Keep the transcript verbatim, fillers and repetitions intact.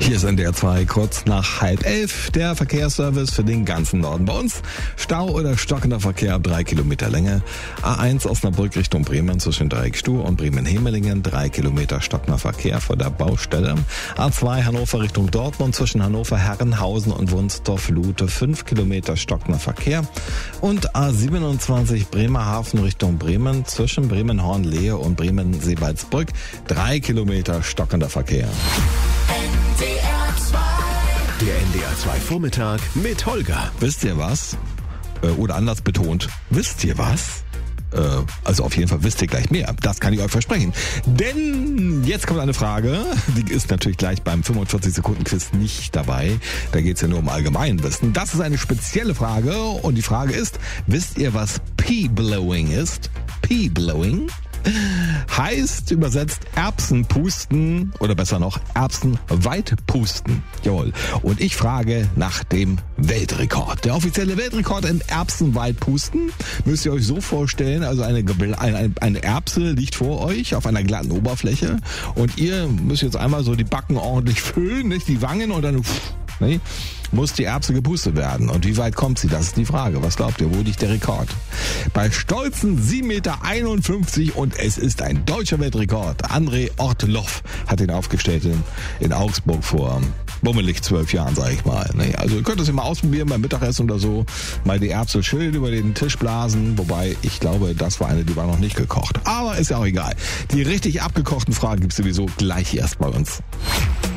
Hier ist N D R zwei, kurz nach halb elf, der Verkehrsservice für den ganzen Norden. Bei uns Stau oder stockender Verkehr ab drei Kilometer Länge. A eins Osnabrück Richtung Bremen zwischen Dreieckstuhl und Bremen-Hemelingen, drei Kilometer stockender Verkehr vor der Baustelle. A zwei Hannover Richtung Dortmund zwischen Hannover, Herrenhausen und Wunstorf-Lute, fünf Kilometer stockender Verkehr. Und A siebenundzwanzig Bremerhaven Richtung Bremen zwischen Bremen-Hornlehe und Bremen-Seebaldsbrück, drei Kilometer stockender Verkehr. Der N D R zwei Vormittag mit Holger. Wisst ihr was? Äh, oder anders betont, wisst ihr was? Äh, also auf jeden Fall wisst ihr gleich mehr. Das kann ich euch versprechen. Denn jetzt kommt eine Frage, die ist natürlich gleich beim fünfundvierzig Sekunden Quiz nicht dabei. Da geht es ja nur um Allgemeinwissen. Das ist eine spezielle Frage und die Frage ist, wisst ihr, was Pea-Blowing ist? Pea-Blowing heißt übersetzt Erbsenpusten oder besser noch Erbsenweitpusten. Jawohl. Und ich frage nach dem Weltrekord. Der offizielle Weltrekord in Erbsenweitpusten müsst ihr euch so vorstellen, also eine, eine, eine Erbse liegt vor euch auf einer glatten Oberfläche und ihr müsst jetzt einmal so die Backen ordentlich füllen, nicht die Wangen und dann nee, muss die Erbse gepustet werden. Und wie weit kommt sie? Das ist die Frage. Was glaubt ihr? Wo liegt der Rekord? Bei stolzen sieben Meter einundfünfzig und es ist ein deutscher Weltrekord. André Ortloff hat den aufgestellt in, in Augsburg vor bummelig zwölf Jahren, sag ich mal. Nee, also ihr könnt es immer ausprobieren beim Mittagessen oder so. Mal die Erbse schön über den Tisch blasen. Wobei, ich glaube, das war eine, die war noch nicht gekocht. Aber ist ja auch egal. Die richtig abgekochten Fragen gibt's sowieso gleich erst bei uns.